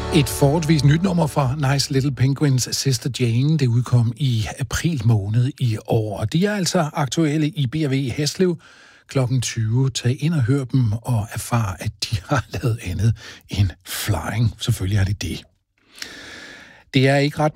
Et forholdsvis nyt nummer fra Nice Little Penguins' Sister Jane. Det udkom i april måned i år, og de er altså aktuelle i B&V Hæslev klokken 20. Tag ind og hør dem og erfar, at de har lavet andet end flying. Selvfølgelig har de det. Det er ikke ret